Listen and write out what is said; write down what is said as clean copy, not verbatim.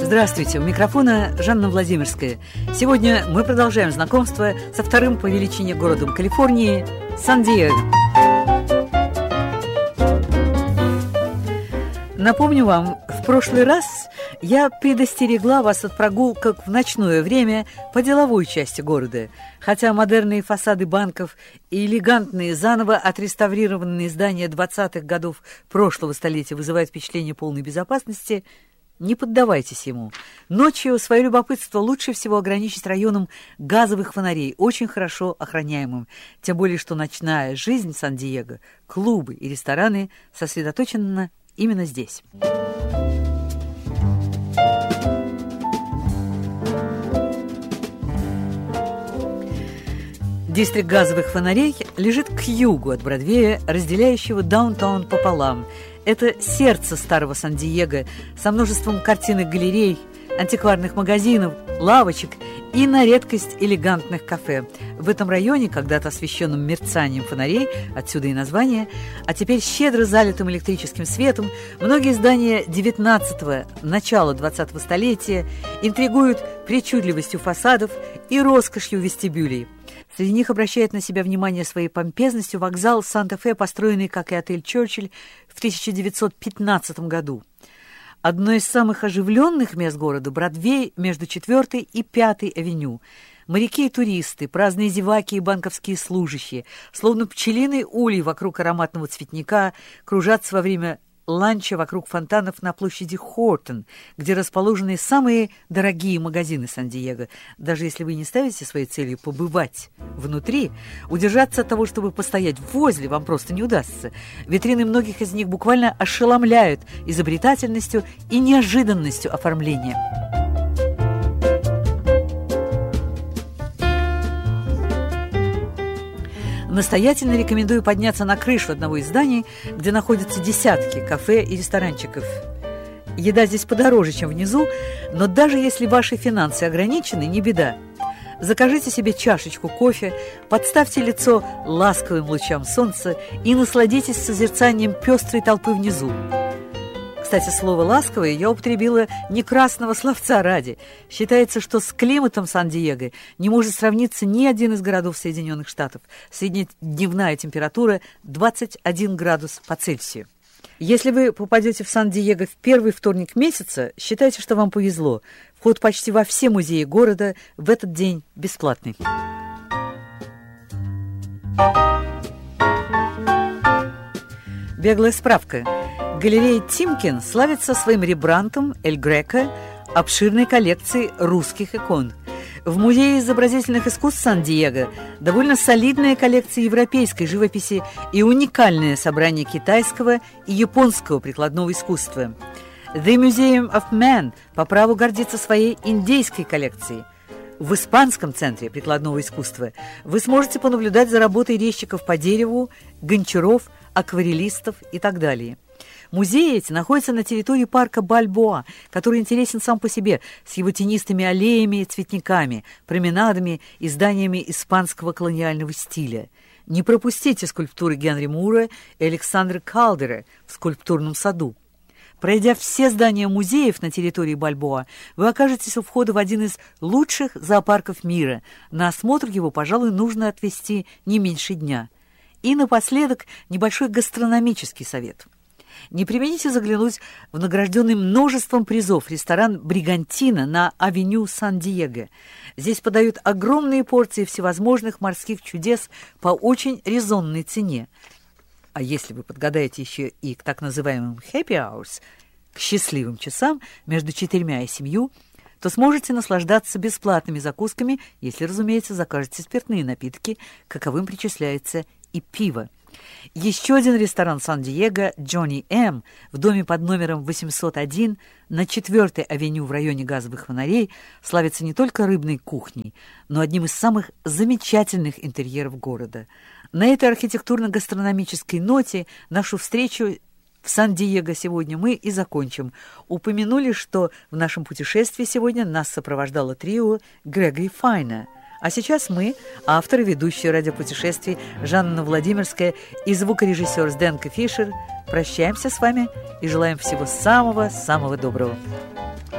Здравствуйте, у микрофона Жанна Владимирская. Сегодня мы продолжаем знакомство со вторым по величине городом Калифорнии – Сан-Диего. Напомню вам, в прошлый раз я предостерегла вас от прогулок в ночное время по деловой части города. Хотя модерные фасады банков и элегантные, заново отреставрированные здания 20-х годов прошлого столетия вызывают впечатление полной безопасности, не поддавайтесь ему. Ночью свое любопытство лучше всего ограничить районом газовых фонарей, очень хорошо охраняемым. Тем более, что ночная жизнь Сан-Диего, клубы и рестораны сосредоточены именно здесь. Дистрикт газовых фонарей лежит к югу от Бродвея, разделяющего даунтаун пополам. Это сердце старого Сан-Диего со множеством картин и галерей, антикварных магазинов, лавочек и на редкость элегантных кафе. В этом районе, когда-то освещенном мерцанием фонарей, отсюда и название, а теперь щедро залитым электрическим светом, многие здания 19-го, начала 20-го столетия интригуют причудливостью фасадов и роскошью вестибюлей. Среди них обращает на себя внимание своей помпезностью вокзал Санта-Фе, построенный, как и отель «Черчилль», в 1915 году. Одно из самых оживленных мест города – Бродвей между 4-й и 5-й авеню. Моряки и туристы, праздные зеваки и банковские служащие, словно пчелиный улей вокруг ароматного цветника, кружатся во время ланча вокруг фонтанов на площади Хортон, где расположены самые дорогие магазины Сан-Диего. Даже если вы не ставите своей целью побывать внутри, удержаться от того, чтобы постоять возле, вам просто не удастся. Витрины многих из них буквально ошеломляют изобретательностью и неожиданностью оформления. Настоятельно рекомендую подняться на крышу одного из зданий, где находятся десятки кафе и ресторанчиков. Еда здесь подороже, чем внизу, но даже если ваши финансы ограничены, не беда. Закажите себе чашечку кофе, подставьте лицо ласковым лучам солнца и насладитесь созерцанием пестрой толпы внизу. Кстати, слово «ласковое» я употребила не красного словца ради. Считается, что с климатом Сан-Диего не может сравниться ни один из городов Соединенных Штатов. Среднедневная температура 21 градус по Цельсию. Если вы попадете в Сан-Диего в первый вторник месяца, считайте, что вам повезло. Вход почти во все музеи города в этот день бесплатный. Беглая справка. Галерея Тимкин славится своим рембрандтом Эль Греко, обширной коллекцией русских икон. В Музее изобразительных искусств Сан-Диего довольно солидная коллекция европейской живописи и уникальное собрание китайского и японского прикладного искусства. The Museum of Man по праву гордится своей индейской коллекцией. В Испанском центре прикладного искусства вы сможете понаблюдать за работой резчиков по дереву, гончаров, акварелистов и так далее. Музеи эти находятся на территории парка Бальбоа, который интересен сам по себе, с его тенистыми аллеями и цветниками, променадами и зданиями испанского колониального стиля. Не пропустите скульптуры Генри Мура и Александра Калдера в скульптурном саду. Пройдя все здания музеев на территории Бальбоа, вы окажетесь у входа в один из лучших зоопарков мира. На осмотр его, пожалуй, нужно отвести не меньше дня. И напоследок небольшой гастрономический совет. Не преминете заглянуть в награжденный множеством призов ресторан «Бригантина» на авеню Сан-Диего. Здесь подают огромные порции всевозможных морских чудес по очень резонной цене. А если вы подгадаете еще и к так называемым «happy hours», к счастливым часам между 4 и 7, то сможете наслаждаться бесплатными закусками, если, разумеется, закажете спиртные напитки, каковым причисляется и пиво. Еще один ресторан Сан-Диего «Джонни М» в доме под номером 801 на 4-й авеню в районе газовых фонарей славится не только рыбной кухней, но одним из самых замечательных интерьеров города. На этой архитектурно-гастрономической ноте нашу встречу в Сан-Диего сегодня мы и закончим. Упомянули, что в нашем путешествии сегодня нас сопровождало трио Грегори Файна. А сейчас мы, авторы, ведущие радиопутешествий Жанна Владимирская и звукорежиссер Сденко Фишер, прощаемся с вами и желаем всего самого-самого доброго.